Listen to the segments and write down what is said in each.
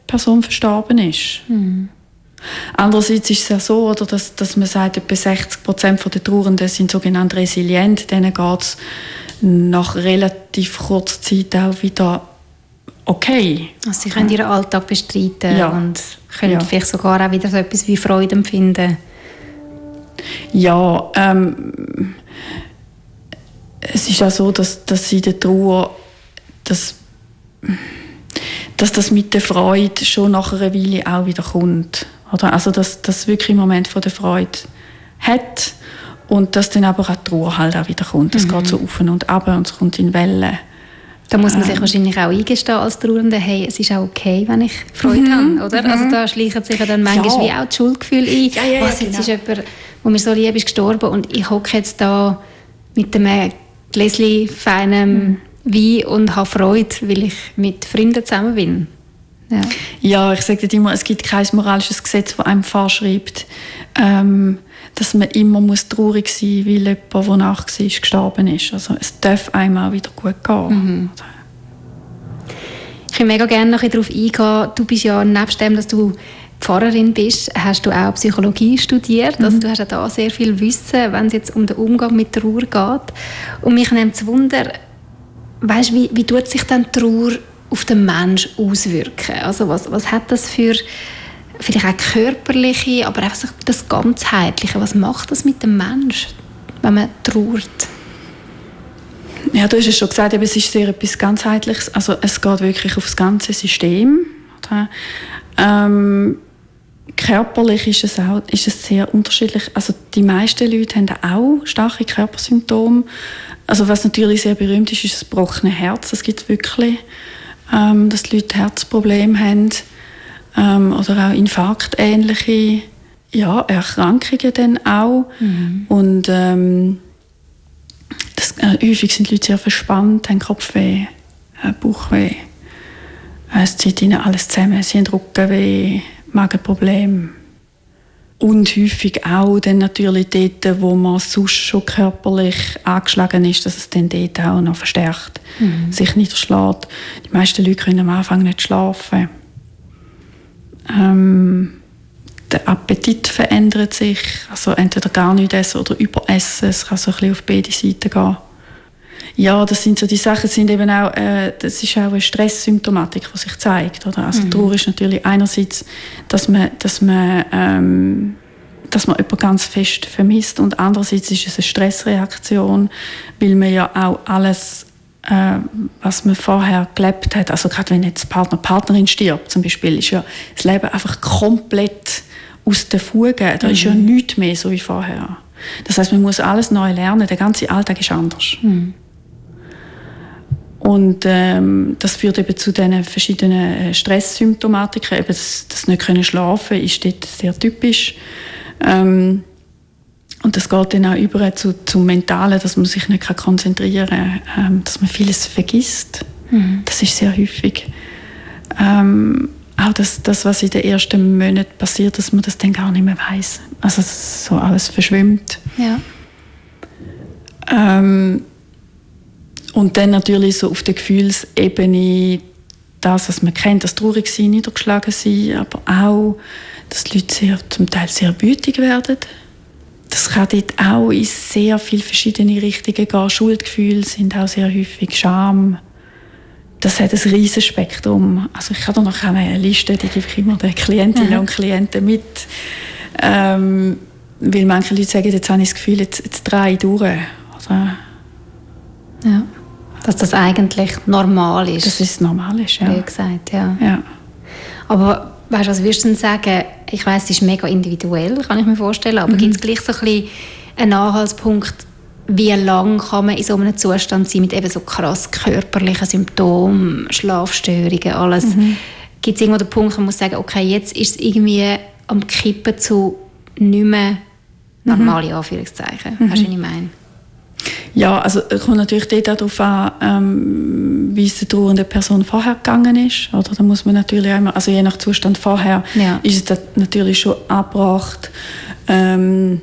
Person verstorben ist. Andererseits ist es ja so, oder, dass man sagt, etwa 60% der Trauernden sind sogenannt resilient. Denen geht es nach relativ kurzer Zeit auch wieder okay. Also sie können ihren Alltag bestreiten und können vielleicht sogar auch wieder so etwas wie Freude empfinden. Ja, es ist auch so, dass in der Trauer dass das mit der Freude schon nach einer Weile auch wieder kommt. Oder? Also dass wirklich einen Moment von der Freude hat und dass dann aber auch die Trauer halt auch wieder kommt. Es geht so auf und ab und es kommt in Wellen. Da muss man sich wahrscheinlich auch eingestehen als Trauernde, hey, es ist auch okay, wenn ich Freude habe, oder? Also da schleichen sich dann manchmal wie auch das Schuldgefühl ein. Jetzt ist jemand, der mir so lieb ist, gestorben und ich hocke jetzt da mit einem Gläschen feinem Wein und habe Freude, weil ich mit Freunden zusammen bin. Ja, ich sage immer, es gibt kein moralisches Gesetz, das einem vorschreibt, dass man immer traurig sein muss, weil jemand, der nach war, gestorben ist. Also es darf einem auch wieder gut gehen. Ich würde mega gerne noch darauf eingehen. Du bist ja, nebst dem, dass du Pfarrerin bist, hast du auch Psychologie studiert. Also du hast auch da sehr viel Wissen, wenn es jetzt um den Umgang mit Trauer geht. Und mich nimmt es Wunder, weißt, wie tut sich dann Trauer auf den Menschen auswirken? Also was hat das für vielleicht auch körperliche, aber auch das Ganzheitliche? Was macht das mit dem Menschen, wenn man trauert? Ja, du hast es schon gesagt, es ist sehr etwas Ganzheitliches. Also es geht wirklich auf das ganze System. Körperlich ist es sehr unterschiedlich. Also die meisten Leute haben auch starke Körpersymptome. Also was natürlich sehr berühmt ist das gebrochene Herz. Das gibt es wirklich, dass die Leute Herzprobleme haben oder auch infarktähnliche Erkrankungen dann auch. Und häufig sind die Leute sehr verspannt, haben Kopfweh, Bauchweh. Es zieht ihnen alles zusammen. Sie haben Rückenweh, Magenprobleme. Und häufig auch dann natürlich dort, wo man sonst schon körperlich angeschlagen ist, dass es dann dort auch noch verstärkt sich niederschlägt. Die meisten Leute können am Anfang nicht schlafen. Der Appetit verändert sich. Also entweder gar nicht essen oder überessen. Es kann so ein bisschen auf beide Seiten gehen. Ja, das sind so die Sachen, sind eben auch, das ist auch eine Stresssymptomatik, die sich zeigt. Oder? Also Trauer ist natürlich einerseits, dass man jemanden ganz fest vermisst und andererseits ist es eine Stressreaktion, weil man ja auch alles, was man vorher gelebt hat, also gerade wenn jetzt Partnerin stirbt zum Beispiel, ist ja das Leben einfach komplett aus den Fugen. Da ist ja nichts mehr so wie vorher. Das heisst, man muss alles neu lernen, der ganze Alltag ist anders. Und das führt eben zu diesen verschiedenen Stresssymptomatiken. Eben das nicht können schlafen ist dort sehr typisch. Und das geht dann auch über zum Mentalen, dass man sich nicht konzentrieren kann, dass man vieles vergisst. Das ist sehr häufig. Auch das, was in den ersten Monaten passiert, dass man das dann gar nicht mehr weiss. Also so alles verschwimmt. Ja. Und dann natürlich so auf der Gefühlsebene das, was man kennt, das traurig sein, niedergeschlagen sein, aber auch, dass die Leute zum Teil sehr wütig werden. Das kann dort auch in sehr viele verschiedene Richtungen gehen. Schuldgefühle sind auch sehr häufig, Scham. Das hat ein riesiges Spektrum. Also ich habe da noch eine Liste, die gebe ich immer den Klientinnen und Klienten mit. Weil manche Leute sagen, jetzt habe ich das Gefühl, jetzt drehe ich durch. Oder? Ja. Dass das eigentlich normal ist. Dass es normal ist, ja. Wie gesagt, ja. Aber weißt du, was würdest du denn sagen? Ich weiss, es ist mega individuell, kann ich mir vorstellen, aber gibt es gleich so ein bisschen einen Anhaltspunkt, wie lange kann man in so einem Zustand sein mit eben so krass körperlichen Symptomen, Schlafstörungen, alles? Gibt es irgendwo den Punkt, wo man muss sagen, okay, jetzt ist es irgendwie am Kippen zu nicht mehr normale Anführungszeichen. Weißt du, was ich meine? Ja, also es kommt natürlich dort auch darauf an, wie es der trauernden Person vorher gegangen ist. Oder? Da muss man natürlich einmal, also je nach Zustand vorher, ist es natürlich schon abgebracht. Dann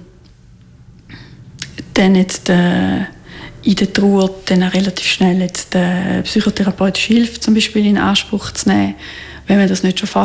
jetzt in der Trauer dann auch relativ schnell jetzt psychotherapeutische Hilfe zum Beispiel in Anspruch zu nehmen, wenn man das nicht schon vorher